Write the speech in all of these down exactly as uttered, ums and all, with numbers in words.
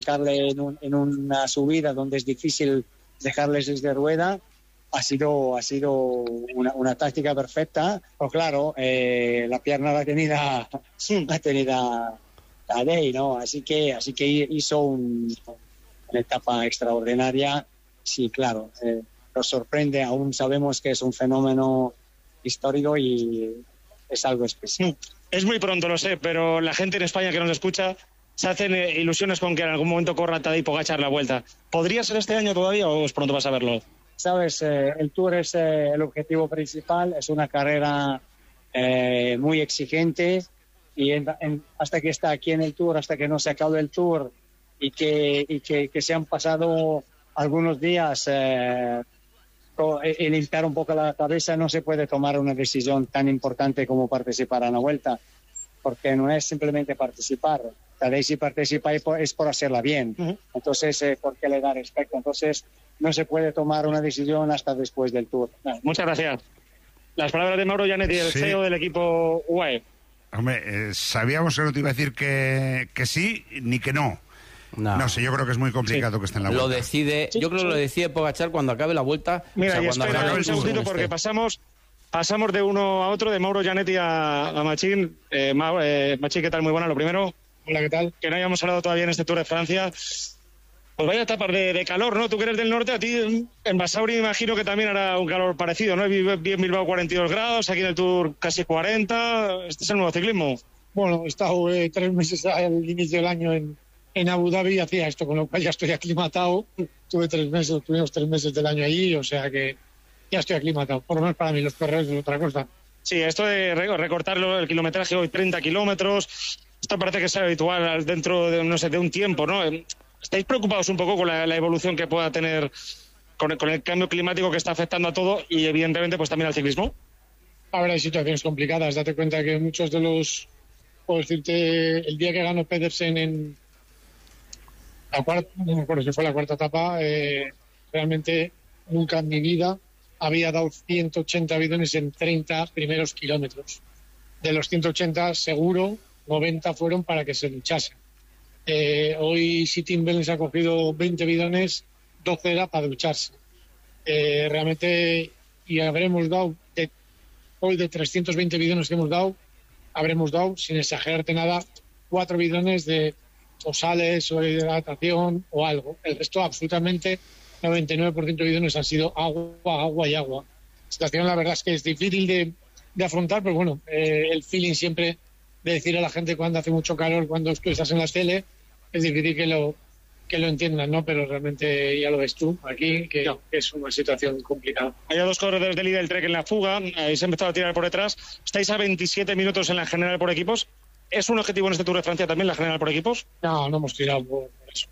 dejarle en, un, en una subida donde es difícil dejarles desde rueda, ha sido, ha sido una, una táctica perfecta. Pero claro, eh, la pierna la tenía, la tenía Tadej, ¿no? Así que, así que hizo un, una etapa extraordinaria. Sí, claro, eh, nos sorprende, aún sabemos que es un fenómeno histórico y es algo especial. Es muy pronto, lo sé, pero la gente en España que nos escucha se hacen eh, ilusiones con que en algún momento corra Tadej Pogačar la vuelta. ¿Podría ser este año todavía o es pronto para saberlo? Sabes, eh, el Tour es eh, el objetivo principal, es una carrera eh, muy exigente y en, en, hasta que está aquí en el Tour, hasta que no se acabe el Tour y que, y que, que se han pasado algunos días eh, y limpiar un poco la cabeza, no se puede tomar una decisión tan importante como participar en la vuelta, porque no es simplemente participar. Tadej si participa es por hacerla bien. Uh-huh. Entonces, eh, ¿por qué le da respeto? Entonces, no se puede tomar una decisión hasta después del Tour. No, muchas gracias. Las palabras de Mauro Gianetti, el sí. C E O del equipo U A E. Hombre, eh, sabíamos que no te iba a decir que, que sí ni que no. No. no sé, yo creo que es muy complicado sí. que esté en la vuelta. Lo decide, sí, yo creo que sí. lo decide Pogačar cuando acabe la vuelta. Mira, o sea, y cuando espera un segundito porque pasamos pasamos de uno a otro, de Mauro Gianetti a, a Machín. Eh, Ma, eh, Machín, ¿qué tal? Muy buena, lo primero. Hola, ¿qué tal? Que no hayamos hablado todavía en este Tour de Francia. Pues vaya etapas de, de calor, ¿no? Tú que eres del norte, a ti en Basauri me imagino que también hará un calor parecido, ¿no? Vi en Bilbao cuarenta y dos grados, aquí en el Tour casi cuarenta. ¿Este es el nuevo ciclismo? Bueno, he estado eh, tres meses al inicio del año en, en Abu Dhabi y hacía esto, con lo cual ya estoy aclimatado. Tuve tres meses, tuvimos tres meses del año allí, o sea que ya estoy aclimatado. Por lo menos para mí los corredores es otra cosa. Sí, esto de recortar el kilometraje hoy, treinta kilómetros, esto parece que es habitual dentro de, no sé, de un tiempo, ¿no? ¿Estáis preocupados un poco con la, la evolución que pueda tener con el, con el cambio climático que está afectando a todo y evidentemente pues también al ciclismo? Ahora hay situaciones complicadas. Date cuenta que muchos de los, puedo decirte, el día que ganó Pedersen en la cuarta, no me acuerdo si fue la cuarta etapa, eh, realmente nunca en mi vida había dado ciento ochenta bidones en treinta primeros kilómetros. De los ciento ochenta, seguro, noventa fueron para que se luchasen. Eh, hoy si Tim Wellens ha cogido veinte bidones, doce era para ducharse. Eh, realmente, y habremos dado, de, hoy de trescientos veinte bidones que hemos dado, habremos dado, sin exagerarte nada, cuatro bidones de o sales o de hidratación o algo. El resto, absolutamente, noventa y nueve por ciento de bidones han sido agua, agua y agua. La situación, la verdad es que es difícil de, de afrontar, pero bueno, eh, el feeling siempre de decir a la gente cuando hace mucho calor, cuando tú estás en la tele, es difícil que lo que lo entiendan, ¿no? Pero realmente ya lo ves tú aquí, que no. es una situación complicada. Hay dos corredores del Lidl Trek en la fuga, ahí se ha empezado a tirar por detrás. Estáis a veintisiete minutos en la general por equipos. ¿Es un objetivo en este Tour de Francia también la general por equipos? No, no hemos tirado por eso.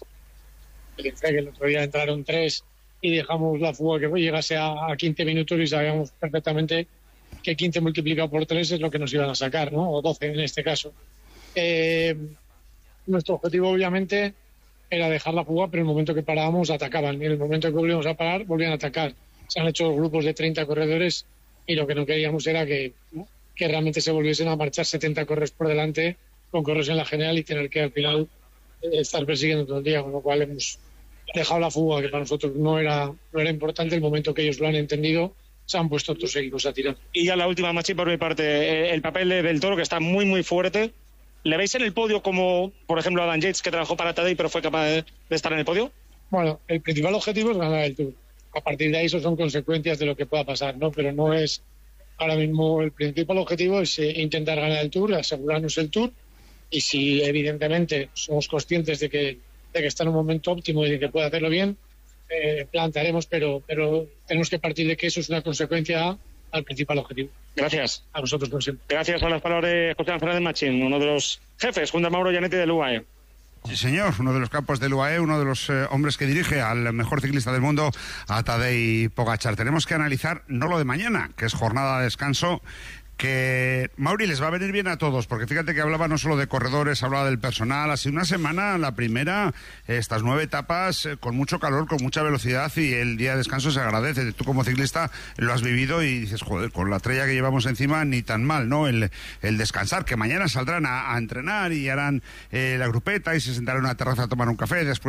El Trek, el otro día entraron tres y dejamos la fuga que llegase a, a quince minutos y sabíamos perfectamente que quince multiplicado por tres es lo que nos iban a sacar, ¿no? O doce en este caso. Eh, nuestro objetivo, obviamente, era dejar la fuga, pero en el momento que parábamos atacaban. Y en el momento que volvíamos a parar, volvían a atacar. Se han hecho grupos de treinta corredores y lo que no queríamos era que, ¿no? que realmente se volviesen a marchar setenta corredores por delante con corredores en la general y tener que al final eh, estar persiguiendo todo el día, con lo cual hemos dejado la fuga, que para nosotros no era, no era importante. El momento que ellos lo han entendido, se han puesto otros equipos a tirar. Y ya la última, Machín, por mi parte, el papel de, del Toro, que está muy, muy fuerte. ¿Le veis en el podio como, por ejemplo, Adam Yates, que trabajó para Tadej, pero fue capaz de, de estar en el podio? Bueno, el principal objetivo es ganar el Tour. A partir de ahí, eso son consecuencias de lo que pueda pasar, ¿no? Pero no es, ahora mismo, el principal objetivo es eh, intentar ganar el Tour, asegurarnos el Tour, y si, evidentemente, somos conscientes de que, de que está en un momento óptimo y de que puede hacerlo bien, eh, plantearemos, pero, pero tenemos que partir de que eso es una consecuencia al principal objetivo. Gracias. A vosotros, por siempre. Gracias a las palabras de José Fernández Machín, uno de los jefes, junto a Mauro Gianetti del U A E. Sí, señor, uno de los campos del U A E, uno de los eh, hombres que dirige al mejor ciclista del mundo, a Tadej Pogačar. Tenemos que analizar no lo de mañana, que es jornada de descanso, que Mauri les va a venir bien a todos, porque fíjate que hablaba no solo de corredores, hablaba del personal, así una semana, la primera, estas nueve etapas eh, con mucho calor, con mucha velocidad, y el día de descanso se agradece. Tú como ciclista lo has vivido y dices, joder, con la tralla que llevamos encima ni tan mal, ¿no? El, el descansar, que mañana saldrán a, a entrenar y harán eh, la grupeta y se sentarán en una terraza a tomar un café después